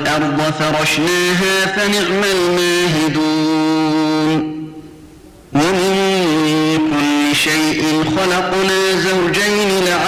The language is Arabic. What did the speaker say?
والأرض فرشناها فنعم الماهدون ومن كل شيء خلقنا زوجين